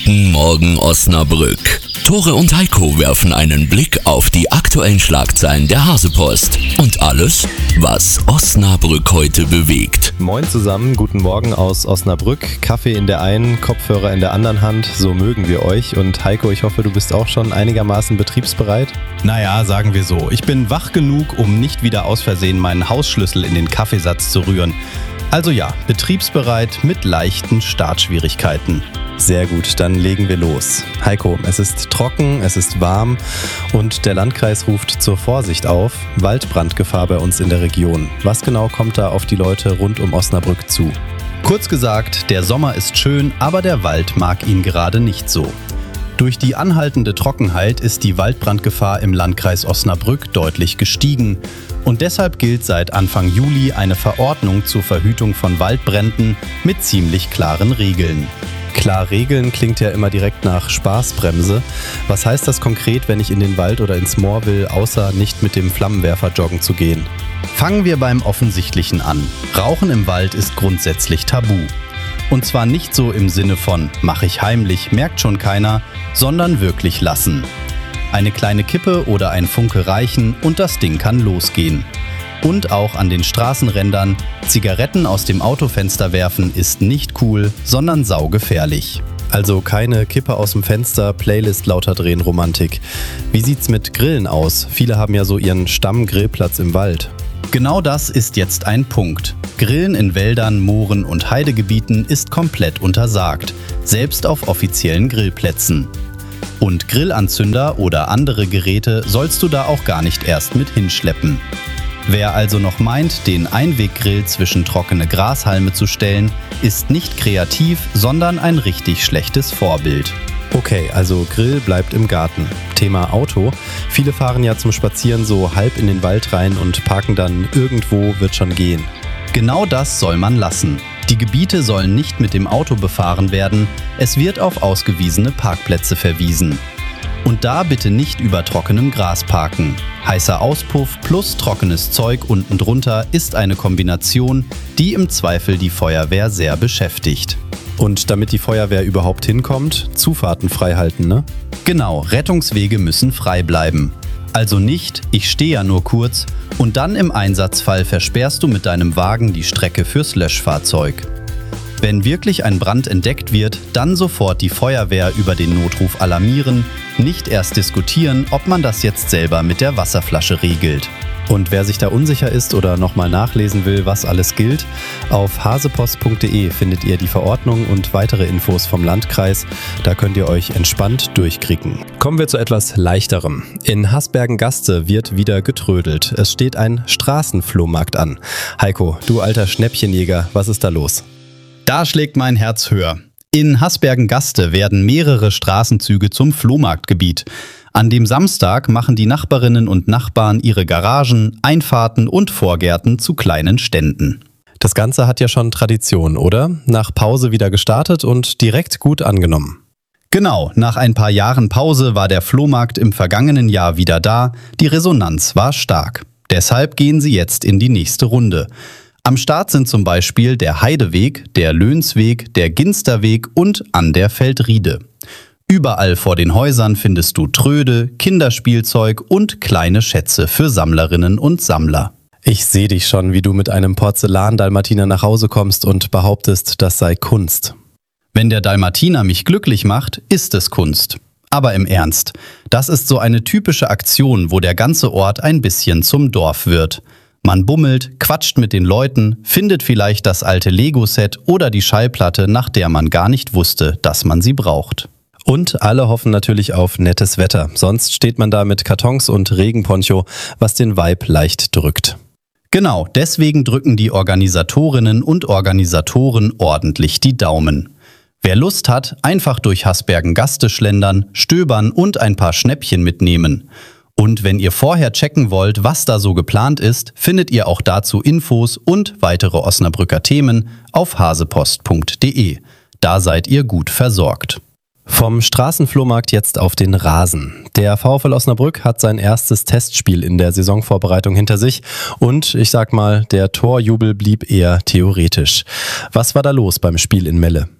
Guten Morgen Osnabrück. Tore und Heiko werfen einen Blick auf die aktuellen Schlagzeilen der Hasepost und alles, was Osnabrück heute bewegt. Moin zusammen, guten Morgen aus Osnabrück. Kaffee in der einen, Kopfhörer in der anderen Hand, so mögen wir euch. Und Heiko, ich hoffe, du bist auch schon einigermaßen betriebsbereit? Naja, sagen wir so. Ich bin wach genug, um nicht wieder aus Versehen meinen Hausschlüssel in den Kaffeesatz zu rühren. Also ja, betriebsbereit mit leichten Startschwierigkeiten. Sehr gut, dann legen wir los. Heiko, es ist trocken, es ist warm und der Landkreis ruft zur Vorsicht auf. Waldbrandgefahr bei uns in der Region. Was genau kommt da auf die Leute rund um Osnabrück zu? Kurz gesagt, der Sommer ist schön, aber der Wald mag ihn gerade nicht so. Durch die anhaltende Trockenheit ist die Waldbrandgefahr im Landkreis Osnabrück deutlich gestiegen. Und deshalb gilt seit Anfang Juli eine Verordnung zur Verhütung von Waldbränden mit ziemlich klaren Regeln. Klar, Regeln klingt ja immer direkt nach Spaßbremse. Was heißt das konkret, wenn ich in den Wald oder ins Moor will, außer nicht mit dem Flammenwerfer joggen zu gehen? Fangen wir beim Offensichtlichen an. Rauchen im Wald ist grundsätzlich tabu. Und zwar nicht so im Sinne von mach ich heimlich, merkt schon keiner, sondern wirklich lassen. Eine kleine Kippe oder ein Funke reichen und das Ding kann losgehen. Und auch an den Straßenrändern, Zigaretten aus dem Autofenster werfen ist nicht cool, sondern saugefährlich. Also keine Kippe aus dem Fenster, Playlist lauter drehen, Romantik. Wie sieht's mit Grillen aus? Viele haben ja so ihren Stammgrillplatz im Wald. Genau das ist jetzt ein Punkt. Grillen in Wäldern, Mooren und Heidegebieten ist komplett untersagt, selbst auf offiziellen Grillplätzen. Und Grillanzünder oder andere Geräte sollst du da auch gar nicht erst mit hinschleppen. Wer also noch meint, den Einweggrill zwischen trockene Grashalme zu stellen, ist nicht kreativ, sondern ein richtig schlechtes Vorbild. Okay, also Grill bleibt im Garten. Thema Auto. Viele fahren ja zum Spazieren so halb in den Wald rein und parken dann irgendwo, wird schon gehen. Genau das soll man lassen. Die Gebiete sollen nicht mit dem Auto befahren werden, es wird auf ausgewiesene Parkplätze verwiesen. Und da bitte nicht über trockenem Gras parken. Heißer Auspuff plus trockenes Zeug unten drunter ist eine Kombination, die im Zweifel die Feuerwehr sehr beschäftigt. Und damit die Feuerwehr überhaupt hinkommt, Zufahrten frei halten, ne? Genau, Rettungswege müssen frei bleiben. Also nicht, ich stehe ja nur kurz und dann im Einsatzfall versperrst du mit deinem Wagen die Strecke fürs Löschfahrzeug. Wenn wirklich ein Brand entdeckt wird, dann sofort die Feuerwehr über den Notruf alarmieren, nicht erst diskutieren, ob man das jetzt selber mit der Wasserflasche regelt. Und wer sich da unsicher ist oder nochmal nachlesen will, was alles gilt, auf hasepost.de findet ihr die Verordnung und weitere Infos vom Landkreis. Da könnt ihr euch entspannt durchklicken. Kommen wir zu etwas Leichterem. In Hasbergen-Gaste wird wieder getrödelt. Es steht ein Straßenflohmarkt an. Heiko, du alter Schnäppchenjäger, was ist da los? Da schlägt mein Herz höher. In Hasbergen-Gaste werden mehrere Straßenzüge zum Flohmarktgebiet. An dem Samstag machen die Nachbarinnen und Nachbarn ihre Garagen, Einfahrten und Vorgärten zu kleinen Ständen. Das Ganze hat ja schon Tradition, oder? Nach Pause wieder gestartet und direkt gut angenommen. Genau, nach ein paar Jahren Pause war der Flohmarkt im vergangenen Jahr wieder da. Die Resonanz war stark. Deshalb gehen sie jetzt in die nächste Runde. Am Start sind zum Beispiel der Heideweg, der Löhnsweg, der Ginsterweg und an der Feldriede. Überall vor den Häusern findest du Tröde, Kinderspielzeug und kleine Schätze für Sammlerinnen und Sammler. Ich sehe dich schon, wie du mit einem Porzellan-Dalmatiner nach Hause kommst und behauptest, das sei Kunst. Wenn der Dalmatiner mich glücklich macht, ist es Kunst. Aber im Ernst, das ist so eine typische Aktion, wo der ganze Ort ein bisschen zum Dorf wird. Man bummelt, quatscht mit den Leuten, findet vielleicht das alte Lego-Set oder die Schallplatte, nach der man gar nicht wusste, dass man sie braucht. Und alle hoffen natürlich auf nettes Wetter, sonst steht man da mit Kartons und Regenponcho, was den Vibe leicht drückt. Genau, deswegen drücken die Organisatorinnen und Organisatoren ordentlich die Daumen. Wer Lust hat, einfach durch Hasbergen-Gaste schlendern, stöbern und ein paar Schnäppchen mitnehmen. Und wenn ihr vorher checken wollt, was da so geplant ist, findet ihr auch dazu Infos und weitere Osnabrücker Themen auf hasepost.de. Da seid ihr gut versorgt. Vom Straßenflohmarkt jetzt auf den Rasen. Der VfL Osnabrück hat sein erstes Testspiel in der Saisonvorbereitung hinter sich und ich sag mal, der Torjubel blieb eher theoretisch. Was war da los beim Spiel in Melle?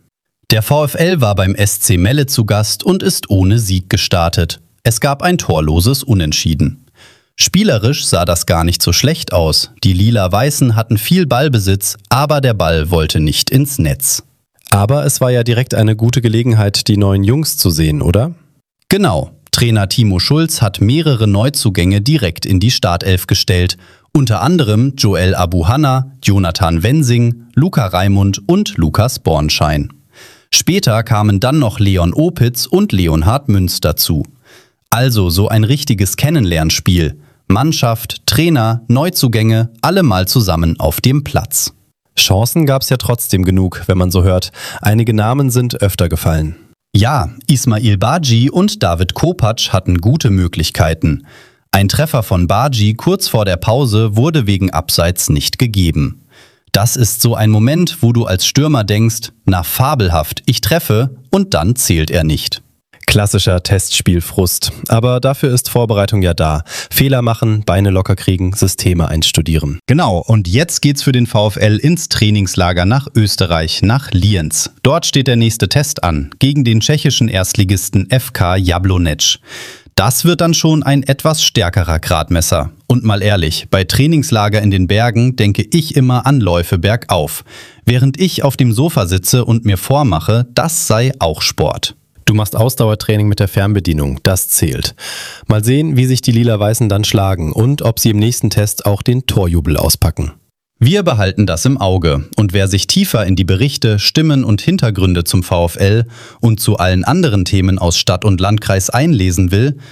Der VfL war beim SC Melle zu Gast und ist ohne Sieg gestartet. Es gab ein torloses Unentschieden. Spielerisch sah das gar nicht so schlecht aus. Die Lila-Weißen hatten viel Ballbesitz, aber der Ball wollte nicht ins Netz. Aber es war ja direkt eine gute Gelegenheit, die neuen Jungs zu sehen, oder? Genau. Trainer Timo Schulz hat mehrere Neuzugänge direkt in die Startelf gestellt. Unter anderem Joel Abuhanna, Jonathan Wensing, Luca Raimund und Lukas Bornschein. Später kamen dann noch Leon Opitz und Leonhard Münz dazu. Also so ein richtiges Kennenlernspiel. Mannschaft, Trainer, Neuzugänge, alle mal zusammen auf dem Platz. Chancen gab es ja trotzdem genug, wenn man so hört. Einige Namen sind öfter gefallen. Ja, Ismail Badji und David Kopacz hatten gute Möglichkeiten. Ein Treffer von Badji kurz vor der Pause wurde wegen Abseits nicht gegeben. Das ist so ein Moment, wo du als Stürmer denkst, na fabelhaft, ich treffe und dann zählt er nicht. Klassischer Testspielfrust. Aber dafür ist Vorbereitung ja da. Fehler machen, Beine locker kriegen, Systeme einstudieren. Genau, und jetzt geht's für den VfL ins Trainingslager nach Österreich, nach Lienz. Dort steht der nächste Test an, gegen den tschechischen Erstligisten FK Jablonec. Das wird dann schon ein etwas stärkerer Gradmesser. Und mal ehrlich, bei Trainingslager in den Bergen denke ich immer an Läufe bergauf. Während ich auf dem Sofa sitze und mir vormache, das sei auch Sport. Du machst Ausdauertraining mit der Fernbedienung, das zählt. Mal sehen, wie sich die Lila-Weißen dann schlagen und ob sie im nächsten Test auch den Torjubel auspacken. Wir behalten das im Auge und wer sich tiefer in die Berichte, Stimmen und Hintergründe zum VfL und zu allen anderen Themen aus Stadt und Landkreis einlesen will,